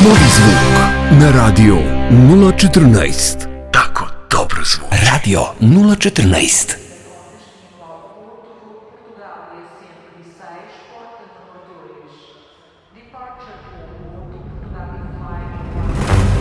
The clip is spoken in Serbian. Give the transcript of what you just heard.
Novi zvuk na Radio 014. Tako dobro zvuči. Radio 014.